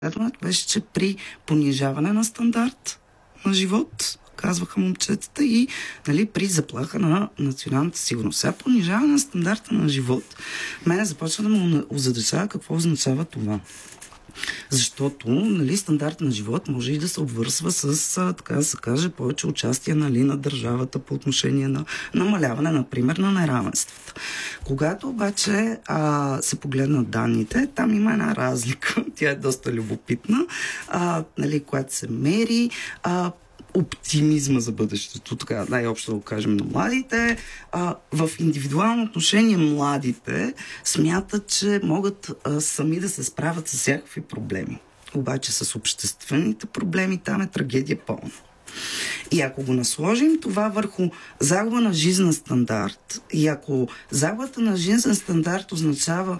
изследването беше, че при понижаване на стандарт на живот, казваха момчетата, и при заплаха на националната сигурност. Сега понижаване на стандарта на живот, мене започва да му озадачава какво означава това. Защото стандарт на живот може и да се обвързва с, така да се каже, повече участие на държавата по отношение на намаляване, например, на неравенствата. Когато обаче се погледнат данните, там има една разлика, тя е доста любопитна, която се мери оптимизма за бъдещето, така най-общо да го кажем на младите. В индивидуално отношение младите смятат, че могат сами да се справят с всякакви проблеми. Обаче с обществените проблеми там е трагедия пълна. И ако го насложим това върху загуба на жизнен стандарт, и ако загубата на жизнен стандарт означава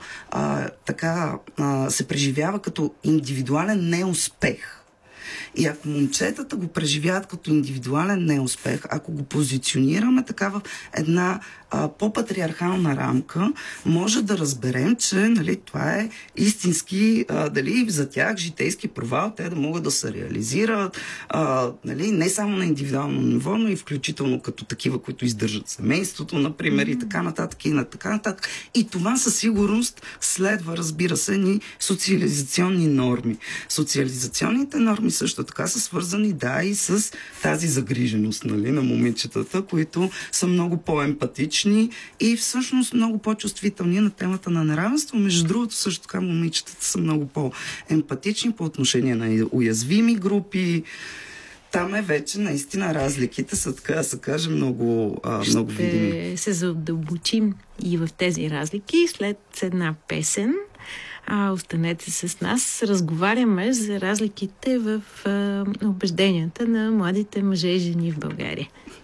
се преживява като индивидуален неуспех, и ако момчетата го преживяват като индивидуален неуспех, ако го позиционираме такава една по-патриархална рамка, може да разберем, че това е истински за тях житейски провал, те да могат да се реализират не само на индивидуално ниво, но и включително като такива, които издържат семейството, например, и така нататък, и така нататък. И това със сигурност следва, разбира се, ни социализационни норми. Социализационните норми също така са свързани, и с тази загриженост на момичетата, които са много по-емпатични и всъщност много по-чувствителни на темата на неравенство. Между другото, също така момичетата са много по-емпатични по отношение на уязвими групи. Там вече наистина разликите са, така да се каже, много видими. Ще се задълбочим и в тези разлики след една песен. Останете с нас. Разговаряме за разликите в убежденията на младите мъже и жени в България.